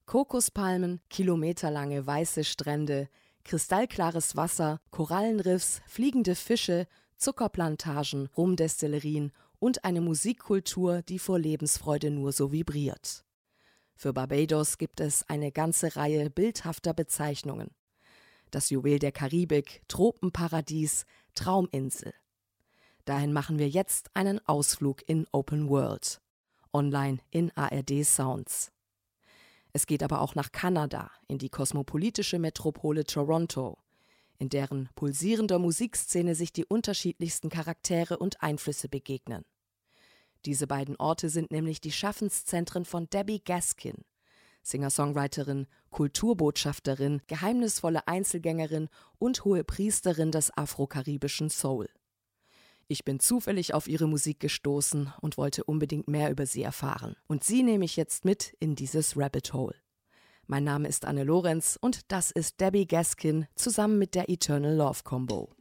Kokospalmen, kilometerlange weiße Strände, kristallklares Wasser, Korallenriffs, fliegende Fische, Zuckerplantagen, Rumdestillerien und eine Musikkultur, die vor Lebensfreude nur so vibriert. Für Barbados gibt es eine ganze Reihe bildhafter Bezeichnungen. Das Juwel der Karibik, Tropenparadies, Trauminsel. Dahin machen wir jetzt einen Ausflug in Open World. Online in ARD Sounds. Es geht aber auch nach Kanada, in die kosmopolitische Metropole Toronto, in deren pulsierender Musikszene sich die unterschiedlichsten Charaktere und Einflüsse begegnen. Diese beiden Orte sind nämlich die Schaffenszentren von Debbie Gaskin, Singer-Songwriterin, Kulturbotschafterin, geheimnisvolle Einzelgängerin und Hohepriesterin des afrokaribischen Soul. Ich bin zufällig auf ihre Musik gestoßen und wollte unbedingt mehr über sie erfahren. Und sie nehme ich jetzt mit in dieses Rabbit Hole. Mein Name ist Anne Lorenz und das ist Debbie Gaskin zusammen mit der Eternal Love Combo.